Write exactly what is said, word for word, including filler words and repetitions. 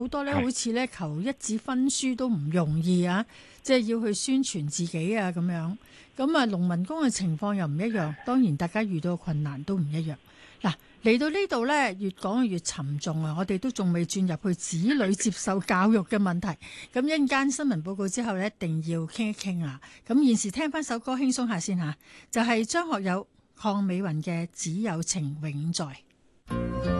好多咧，好似咧求一紙婚書都唔容易啊！即係要去宣傳自己啊，咁樣。咁啊，農民工嘅情況又唔一樣。當然，大家遇到嘅困難都唔一樣。嗱，嚟到呢度咧，越講越沉重啊！我哋都仲未轉入去子女接受教育嘅問題。咁一陣間新聞報告之後咧，一定要傾一傾啊！咁現時聽翻首歌輕鬆下先嚇，就係張學友、鄺美雲嘅《只有情永在》。